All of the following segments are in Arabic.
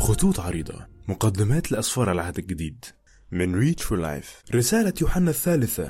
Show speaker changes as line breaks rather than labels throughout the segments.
خطوط عريضة، مقدمات لأسفار العهد الجديد من Reach for Life. رسالة يوحنا الثالثة.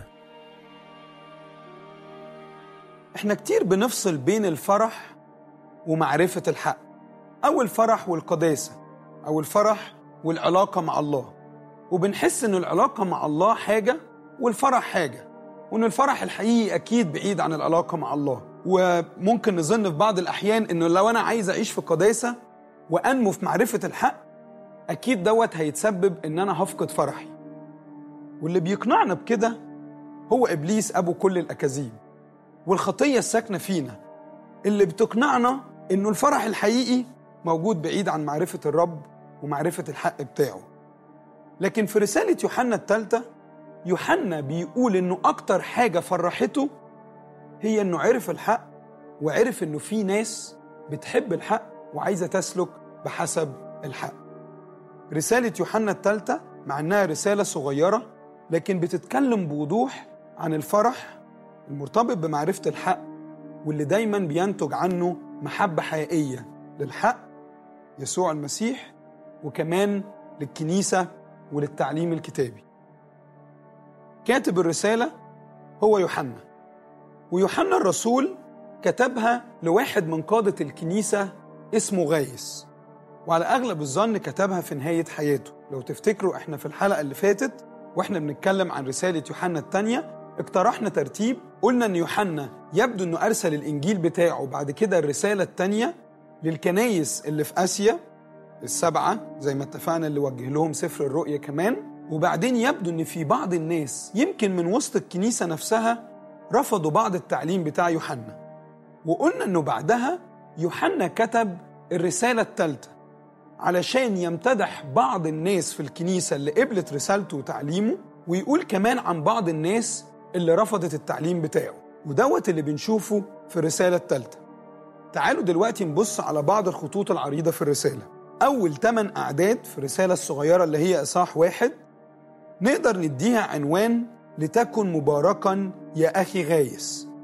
احنا كتير بنفصل بين الفرح ومعرفة الحق، أو الفرح والقداسة، أو الفرح والعلاقة مع الله، وبنحس إن العلاقة مع الله حاجة والفرح حاجة، وإن الفرح الحقيقي أكيد بعيد عن العلاقة مع الله. وممكن نظن في بعض الأحيان إنه لو أنا عايز أعيش في قداسة وأنمو في معرفة الحق، أكيد دوت هيتسبب إن أنا هفقد فرحي. واللي بيقنعنا بكده هو إبليس أبو كل الأكاذيب، والخطية الساكنة فينا اللي بتقنعنا إنه الفرح الحقيقي موجود بعيد عن معرفة الرب ومعرفة الحق بتاعه. لكن في رسالة يوحنا الثالثة، يوحنا بيقول إنه أكتر حاجة فرحته هي إنه عرف الحق، وعرف إنه في ناس بتحب الحق وعايزة تسلك بحسب الحق. رسالة يوحنا الثالثة مع إنها رسالة صغيرة، لكن بتتكلم بوضوح عن الفرح المرتبط بمعرفة الحق، واللي دايما بينتج عنه محبة حقيقية للحق يسوع المسيح، وكمان للكنيسة وللتعليم الكتابي. كاتب الرسالة هو يوحنا، ويوحنا الرسول كتبها لواحد من قادة الكنيسة اسمه غايس، وعلى أغلب الظن كتبها في نهاية حياته. لو تفتكروا احنا في الحلقة اللي فاتت واحنا بنتكلم عن رسالة يوحنا الثانية اقترحنا ترتيب، قلنا ان يوحنا يبدو انه ارسل الانجيل بتاعه بعد كده الرسالة الثانية للكنايس اللي في آسيا السبعة زي ما اتفقنا، اللي وجه لهم سفر الرؤيا كمان، وبعدين يبدو ان في بعض الناس يمكن من وسط الكنيسة نفسها رفضوا بعض التعليم بتاع يوحنا، وقلنا انه بعدها يوحنا كتب الرسالة الثالثة علشان يمتدح بعض الناس في الكنيسة اللي قبلت رسالته وتعليمه، ويقول كمان عن بعض الناس اللي رفضت التعليم بتاعه، ودوت اللي بنشوفه في الرسالة الثالثة. تعالوا دلوقتي نبص على بعض الخطوط العريضة في الرسالة. أول 8 أعداد في الرسالة الصغيرة اللي هي إصحاح 1 نقدر نديها عنوان لتكن مباركا يا أخي غايس،